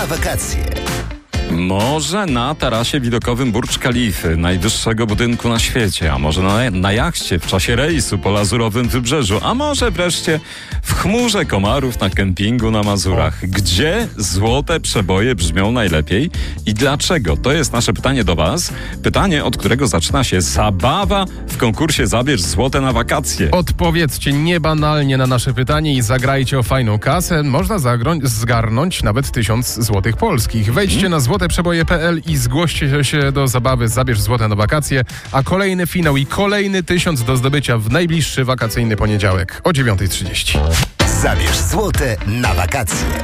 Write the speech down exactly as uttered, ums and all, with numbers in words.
na wakacje. Może na tarasie widokowym Burcz Kalify, najwyższego budynku na świecie, a może na, na jachcie w czasie rejsu po lazurowym wybrzeżu, a może wreszcie w chmurze komarów na kempingu na Mazurach. Gdzie złote przeboje brzmią najlepiej i dlaczego? To jest nasze pytanie do Was. Pytanie, od którego zaczyna się zabawa w konkursie Zabierz złote na wakacje. Odpowiedzcie niebanalnie na nasze pytanie i zagrajcie o fajną kasę. Można zagrą- zgarnąć nawet tysiąc złotych polskich. Wejdźcie hmm. na złote przeboje kropka p l i zgłoście się do zabawy Zabierz złote na wakacje, a kolejny finał i kolejny tysiąc do zdobycia w najbliższy wakacyjny poniedziałek o dziewiąta trzydzieści. Zabierz złote na wakacje.